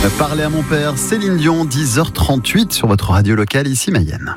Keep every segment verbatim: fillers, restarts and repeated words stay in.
Parlez à mon père, Céline Dion, dix heures trente-huit sur votre radio locale, ici Mayenne.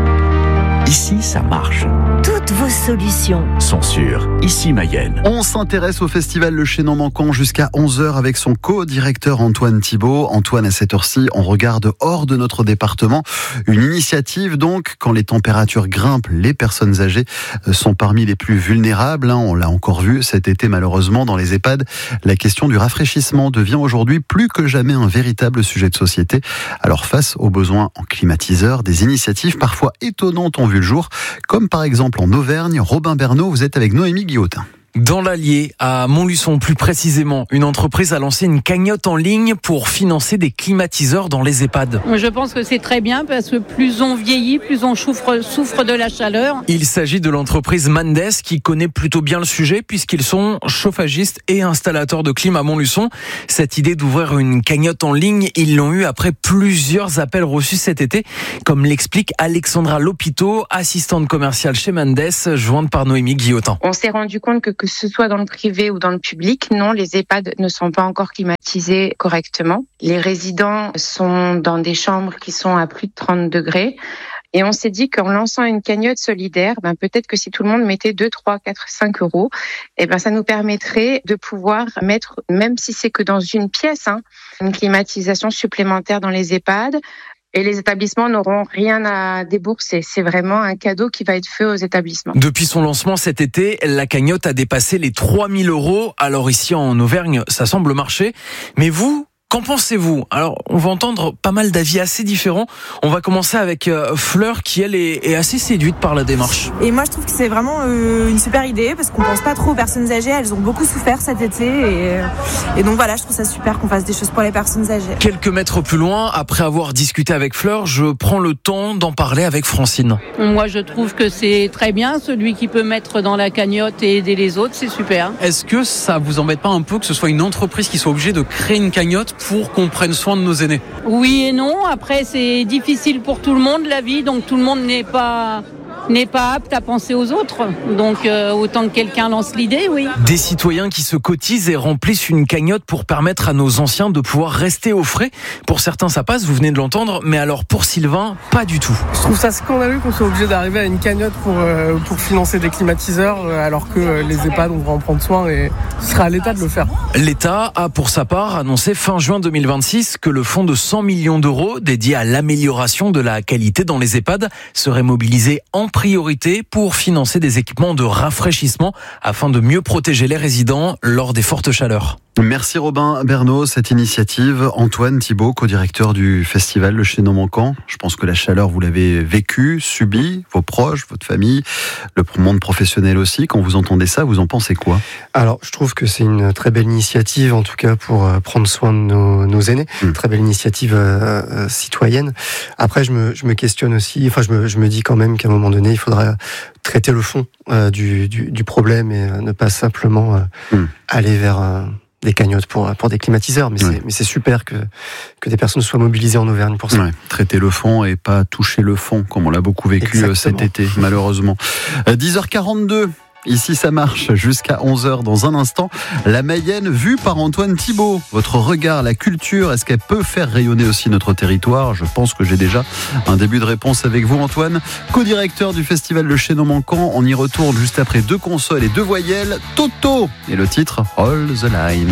Ici, ça marche. Toutes vos solutions sont sûres. Ici, Mayenne. On s'intéresse au festival Le Chaînon Manquant jusqu'à onze heures avec son co-directeur Antoine Thibault. Antoine, à cette heure-ci, on regarde hors de notre département. Une initiative donc, quand les températures grimpent, les personnes âgées sont parmi les plus vulnérables. On l'a encore vu cet été malheureusement dans les EHPAD. La question du rafraîchissement devient aujourd'hui plus que jamais un véritable sujet de société. Alors face aux besoins en climatiseurs, des initiatives parfois étonnantes ont vu le jour, comme par exemple en Auvergne. Robin Bernot, vous êtes avec Noémie Guillotin. Dans l'Allier, à Montluçon plus précisément, une entreprise a lancé une cagnotte en ligne pour financer des climatiseurs dans les EHPAD. Je pense que c'est très bien parce que plus on vieillit, plus on souffre, souffre de la chaleur. Il s'agit de l'entreprise Mandes qui connaît plutôt bien le sujet puisqu'ils sont chauffagistes et installateurs de clim à Montluçon. Cette idée d'ouvrir une cagnotte en ligne, ils l'ont eu après plusieurs appels reçus cet été, comme l'explique Alexandra Lopito, assistante commerciale chez Mandes, jointe par Noémie Guillotin. On s'est rendu compte que que ce soit dans le privé ou dans le public, non, les EHPAD ne sont pas encore climatisés correctement. Les résidents sont dans des chambres qui sont à plus de trente degrés. Et on s'est dit qu'en lançant une cagnotte solidaire, ben peut-être que si tout le monde mettait deux, trois, quatre, cinq euros, eh ben ça nous permettrait de pouvoir mettre, même si c'est que dans une pièce, hein, une climatisation supplémentaire dans les EHPAD. Et les établissements n'auront rien à débourser. C'est vraiment un cadeau qui va être fait aux établissements. Depuis son lancement cet été, la cagnotte a dépassé les trois mille euros. Alors ici en Auvergne, ça semble marcher. Mais vous, qu'en pensez-vous ? Alors, on va entendre pas mal d'avis assez différents. On va commencer avec euh, Fleur, qui elle est, est assez séduite par la démarche. Et moi, je trouve que c'est vraiment euh, une super idée parce qu'on pense pas trop aux personnes âgées. Elles ont beaucoup souffert cet été et, et donc voilà, je trouve ça super qu'on fasse des choses pour les personnes âgées. Quelques mètres plus loin, après avoir discuté avec Fleur, je prends le temps d'en parler avec Francine. Moi, je trouve que c'est très bien. Celui qui peut mettre dans la cagnotte et aider les autres, c'est super. Est-ce que ça vous embête pas un peu que ce soit une entreprise qui soit obligée de créer une cagnotte pour qu'on prenne soin de nos aînés? Oui et non. Après, c'est difficile pour tout le monde, la vie. Donc, tout le monde n'est pas... n'est pas apte à penser aux autres. Donc, euh, autant que quelqu'un lance l'idée, oui. Des citoyens qui se cotisent et remplissent une cagnotte pour permettre à nos anciens de pouvoir rester au frais. Pour certains, ça passe, vous venez de l'entendre, mais alors pour Sylvain, pas du tout. Je trouve ça scandaleux qu'on soit obligé d'arriver à une cagnotte pour, euh, pour financer des climatiseurs, euh, alors que euh, les EHPAD, on devrait en prendre soin et ce sera à l'État de le faire. L'État a, pour sa part, annoncé fin juin deux mille vingt-six que le fonds de cent millions d'euros dédié à l'amélioration de la qualité dans les EHPAD serait mobilisé en priorité pour financer des équipements de rafraîchissement afin de mieux protéger les résidents lors des fortes chaleurs. Merci Robin Bernot, cette initiative. Antoine Thibault, co-directeur du festival Le Chaînon Manquant. Je pense que la chaleur, vous l'avez vécue, subie, vos proches, votre famille, le monde professionnel aussi. Quand vous entendez ça, vous en pensez quoi ? Alors, je trouve que c'est une très belle initiative, en tout cas pour prendre soin de nos, nos aînés. Mmh. Très belle initiative euh, euh, citoyenne. Après, je me, je me questionne aussi, enfin, je me, je me dis quand même qu'à un moment donné, il faudrait traiter le fond euh, du, du, du problème et euh, ne pas simplement euh, mmh. aller vers... Euh, des cagnottes pour, pour des climatiseurs, mais, ouais. c'est, mais c'est super que, que des personnes soient mobilisées en Auvergne pour ça. Ouais, traiter le fond et pas toucher le fond, comme on l'a beaucoup vécu Exactement. cet été, malheureusement. dix heures quarante-deux, ici ça marche, jusqu'à onze heures dans un instant. La Mayenne vue par Antoine Thibault. Votre regard, la culture, est-ce qu'elle peut faire rayonner aussi notre territoire ? Je pense que j'ai déjà un début de réponse avec vous, Antoine. Co-directeur du festival Le Chaînon Manquant. On y retourne juste après deux consoles et deux voyelles. Toto et le titre All the Line.